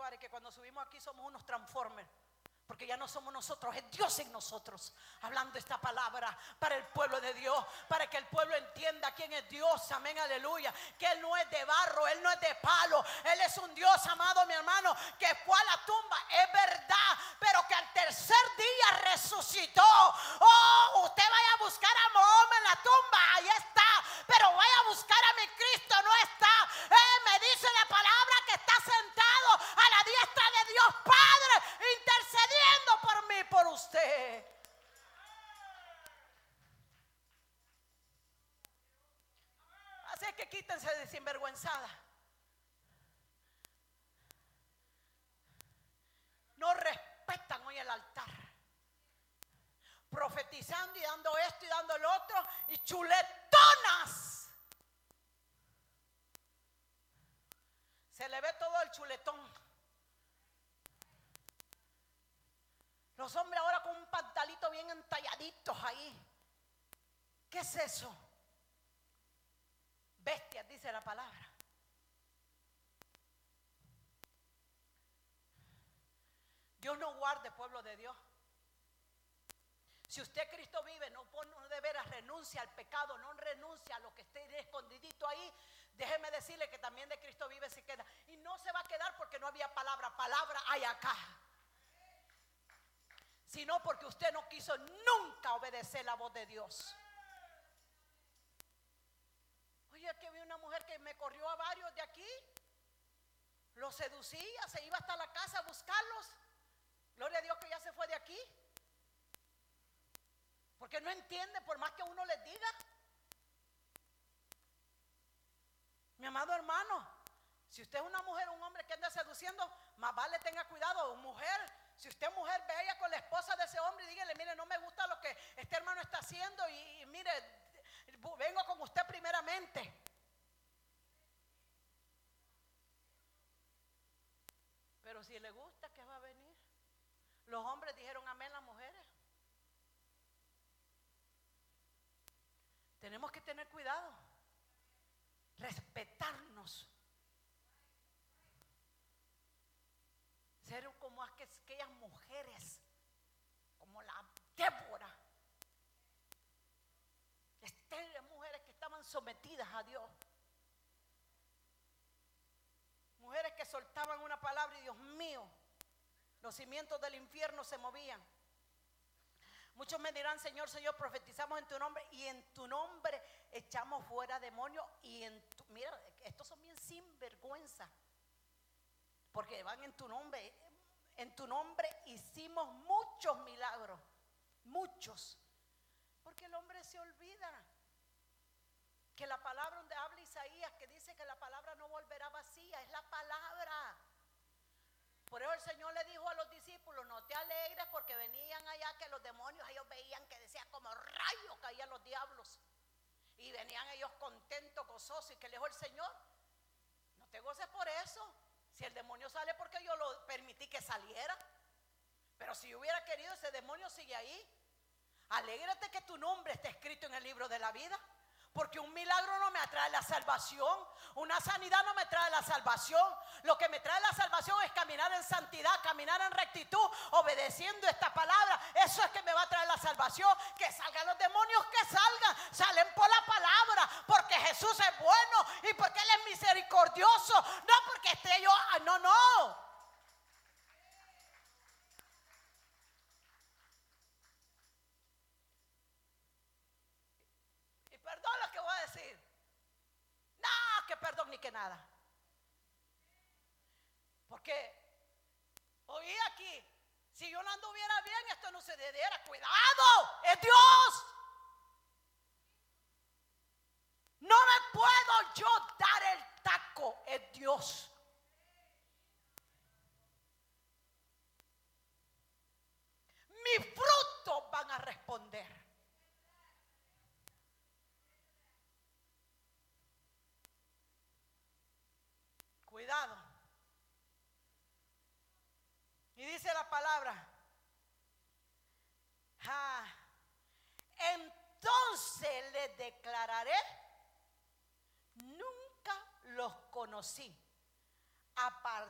Suárez que cuando subimos aquí somos unos transformers. Porque ya no somos nosotros, es Dios en nosotros, hablando esta palabra para el pueblo de Dios, para que el pueblo entienda quién es Dios, amén, aleluya. Que Él no es de barro, Él no es de palo, Él es un Dios, amado mi hermano, que fue a la tumba, es verdad, pero que al tercer día resucitó. Oh, usted vaya a buscar a Mahoma en la tumba, ahí está, pero vaya a buscar a mi Cristo, no está. Me dice la palabra que está sentado a la diestra de Dios Padre, intercediendo por mí, por usted. Así es que quítense de sinvergüenzada. No respetan hoy el altar, profetizando y dando esto y dando lo otro, y chuletonas. Se le ve todo el chuletón. Los hombres ahora con un pantalito bien entalladitos ahí. ¿Qué es eso? Bestias, dice la palabra. Dios no guarde, pueblo de Dios. Si usted Cristo vive, no de veras renuncia al pecado, no renuncia a lo que esté escondidito ahí. Déjeme decirle que también de Cristo vive se queda. Y no se va a quedar porque no había palabra. Palabra hay acá. Sino porque usted no quiso nunca obedecer la voz de Dios. Oye, que vi una mujer que me corrió a varios de aquí, los seducía, se iba hasta la casa a buscarlos. Gloria a Dios que ya se fue de aquí, porque no entiende por más que uno les diga. Mi amado hermano, si usted es una mujer o un hombre que anda seduciendo, más vale tenga cuidado. Mujer, si usted es mujer, vaya con la esposa de ese hombre y dígale: mire, no me gusta lo que este hermano está haciendo y mire, vengo con usted primeramente. Pero si le gusta, ¿qué va a venir? Los hombres dijeron amén, las mujeres. Tenemos que tener cuidado, respetarnos, ser como aquellas mujeres, como la Débora, mujeres que estaban sometidas a Dios, mujeres que soltaban una palabra y Dios mío, los cimientos del infierno se movían. Muchos me dirán: Señor, Señor, profetizamos en tu nombre y en tu nombre echamos fuera demonios y mira, estos son bien sinvergüenza, porque van en tu nombre. En tu nombre hicimos muchos milagros, muchos, porque el hombre se olvida que la palabra donde habla Isaías, que dice que la palabra no volverá vacía, es la palabra. Por eso el Señor le dijo a los discípulos: no te alegres, porque venían allá que los demonios, ellos veían que decía como rayos caían los diablos, y venían ellos contentos, gozosos, y que le dijo el Señor: no te goces por eso, si el demonio sale porque yo lo permití que saliera, pero si yo hubiera querido, ese demonio sigue ahí. Alégrate que tu nombre esté escrito en el libro de la vida. Porque un milagro no me atrae la salvación, una sanidad no me trae la salvación. Lo que me trae la salvación es caminar en santidad, caminar en rectitud, obedeciendo esta palabra. Eso es que me va a traer la salvación. Que salgan los demonios, que salgan, salen por la palabra, porque Jesús es bueno y porque Él es misericordioso, no porque esté yo, no. Perdón lo que voy a decir. No, que perdón ni que nada. Porque oí aquí: si yo no anduviera bien, esto no se diera. Cuidado, es Dios. No me puedo yo dar el taco, es Dios. Mis frutos van a responder. Cuidado. Y dice la palabra: entonces les declararé: nunca los conocí, apartados